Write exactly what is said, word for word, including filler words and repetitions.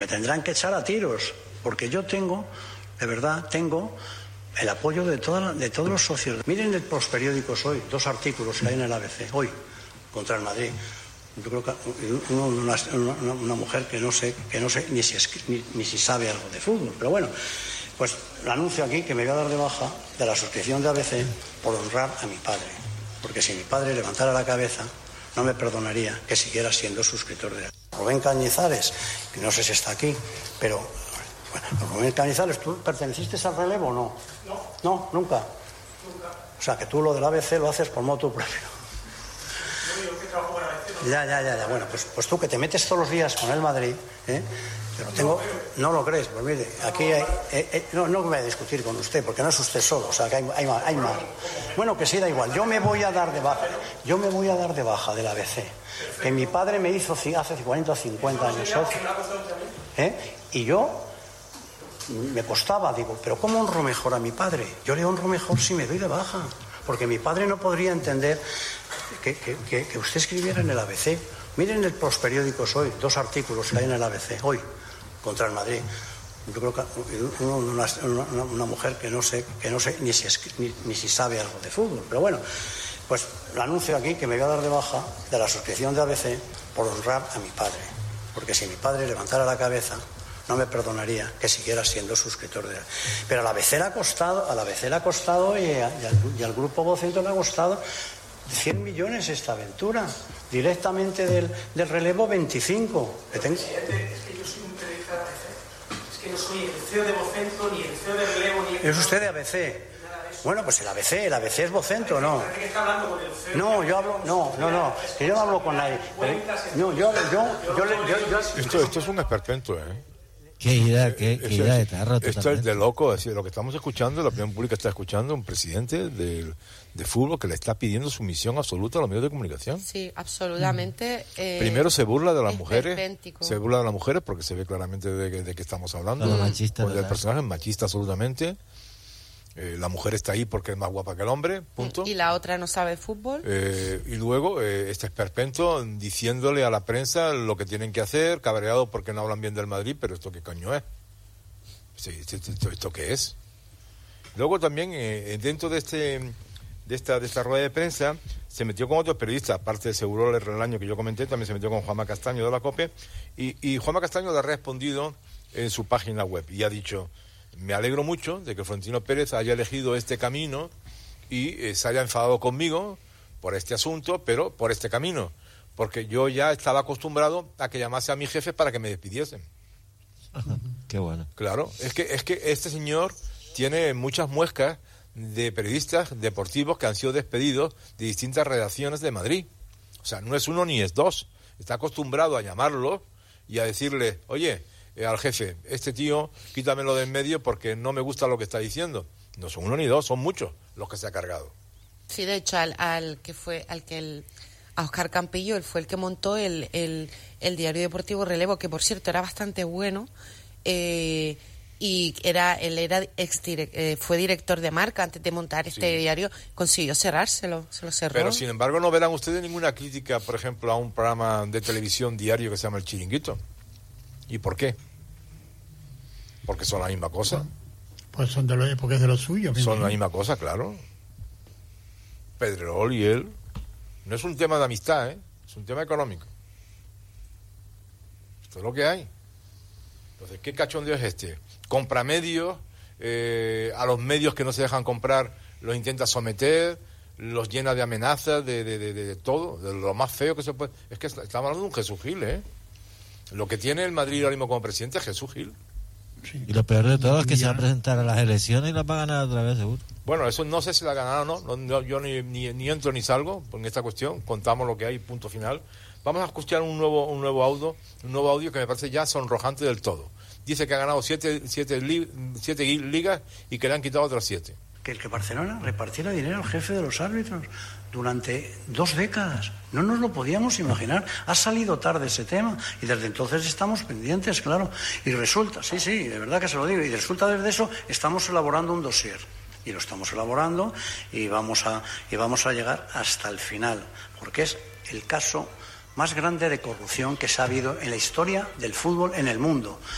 tendrán que echar a tiros, porque yo tengo, de verdad, tengo el apoyo de, toda, de todos los socios. Miren los periódicos hoy, dos artículos que hay en el A B C, hoy, contra el Madrid. Yo creo que uno, una, una, una mujer que no sé, que no sé ni, si es, ni, ni si sabe algo de fútbol, pero bueno, pues lo anuncio aquí que me voy a dar de baja de la suscripción de A B C por honrar a mi padre, porque si mi padre levantara la cabeza no me perdonaría que siguiera siendo suscriptor de Rubén Cañizares, que no sé si está aquí, pero bueno, Rubén Cañizares, ¿tú perteneciste al relevo o no? No. No, nunca. Nunca. O sea, que tú lo del A B C lo haces por motu propio. No, yo que trabajo con A B C. No. Ya, ya, ya, ya. Bueno, pues, pues tú que te metes todos los días con el Madrid, ¿eh? Pero tengo, no lo crees, pues mire, aquí hay, eh, eh, no, no voy a discutir con usted, porque no es usted solo, o sea, que hay, hay, hay más. Bueno, que sí, da igual, yo me voy a dar de baja, yo me voy a dar de baja del A B C, que mi padre me hizo hace cuarenta o cincuenta años socio, ¿eh? Y yo me costaba, digo, pero ¿cómo honro mejor a mi padre? Yo le honro mejor si me doy de baja, porque mi padre no podría entender que, que, que, que usted escribiera en el A B C. Miren los periódicos hoy, dos artículos que hay en el A B C, hoy, contra el Madrid. Yo creo que uno, una, una, una mujer que no sé, que no sé ni, si es, ni, ni si sabe algo de fútbol, pero bueno, pues lo anuncio aquí que me voy a dar de baja de la suscripción de A B C por honrar a mi padre, porque si mi padre levantara la cabeza no me perdonaría que siguiera siendo suscriptor de él. Pero a la A B C le ha costado, a la A B C le ha costado y, a, y, al, y al grupo Vocento le ha costado cien millones esta aventura, directamente del, del relevo veinticinco. Que tengo... Presidente, es que yo soy un periodista de A B C. Es que no soy el C E O de Vocento, ni el C E O de relevo, ni el... ¿Es usted de A B C? Bueno, pues el A B C, el A B C es Vocento, ¿no? Parece que está hablando con el C E O. No, yo hablo, no, no, no, que yo no hablo con nadie. No, yo, yo, yo, yo, yo, yo... Esto, esto es un esperpento, ¿eh? Qué idea, qué, qué idea de tarro. Esto es de loco, es decir, lo que estamos escuchando, la opinión pública está escuchando un presidente de, de fútbol que le está pidiendo sumisión absoluta a los medios de comunicación. Sí, absolutamente. Eh, Primero se burla de las mujeres, esperpéntico. se burla de las mujeres porque se ve claramente de, de qué estamos hablando. No, machista, porque el ¿verdad? personaje es machista absolutamente. Eh, la mujer está ahí porque es más guapa que el hombre, punto. Y la otra no sabe fútbol. Eh, y luego eh, este esperpento diciéndole a la prensa lo que tienen que hacer, cabreado porque no hablan bien del Madrid, pero ¿esto qué coño es? Sí, ¿Esto, esto, esto qué es? Luego también eh, dentro de este de esta de esta rueda de prensa se metió con otros periodistas, aparte de Seguro el Relaño que yo comenté, también se metió con Juanma Castaño de la COPE y, y Juanma Castaño le ha respondido en su página web y ha dicho: me alegro mucho de que Florentino Pérez haya elegido este camino y eh, se haya enfadado conmigo por este asunto, pero por este camino, porque yo ya estaba acostumbrado a que llamase a mi jefe para que me despidiesen. Qué bueno. Claro, es que es que este señor tiene muchas muescas de periodistas deportivos que han sido despedidos de distintas redacciones de Madrid. O sea, no es uno ni es dos. Está acostumbrado a llamarlo y a decirle: oye, eh, al jefe, este tío, quítamelo de en medio porque no me gusta lo que está diciendo. No son uno ni dos, son muchos los que se ha cargado. Sí, de hecho, al, al que fue, al que el, a Óscar Campillo, él fue el que montó el, el, el diario deportivo Relevo, que por cierto era bastante bueno, eh, y era, él era ex eh, fue director de Marca antes de montar este Sí. diario, consiguió cerrárselo, se lo cerró. Pero sin embargo no verán ustedes ninguna crítica, por ejemplo, a un programa de televisión diario que se llama El Chiringuito. ¿Y por qué? Porque son la misma cosa. Pues son de lo, porque es de lo suyo. Son la misma cosa, claro. Pedrerol y él. No es un tema de amistad, ¿eh? Es un tema económico. Esto es lo que hay. Entonces, ¿qué cachondeo es este? Compra medios, eh, a los medios que no se dejan comprar los intenta someter, los llena de amenazas, de, de, de, de todo, de lo más feo que se puede... Es que estamos hablando de un Jesús Gil, ¿eh? Lo que tiene el Madrid ahora mismo como presidente es Jesús Gil. Sí. Y lo peor de todo es que se va a presentar a las elecciones y las va a ganar otra vez, seguro. Bueno, eso no sé si la ganará o no, no, no yo ni, ni, ni entro ni salgo en esta cuestión, contamos lo que hay, punto final. Vamos a escuchar un nuevo un nuevo audio, un nuevo audio que me parece ya sonrojante del todo. Dice que ha ganado siete, siete, li, siete ligas y que le han quitado otras siete. Que el que Barcelona repartiera dinero al jefe de los árbitros durante dos décadas. No nos lo podíamos imaginar. Ha salido tarde ese tema y desde entonces estamos pendientes, claro. Y resulta, sí, sí, de verdad que se lo digo, y resulta desde eso estamos elaborando un dossier. Y lo estamos elaborando y vamos a, y vamos a llegar hasta el final, porque es el caso más grande de corrupción que se ha habido en la historia del fútbol en el mundo.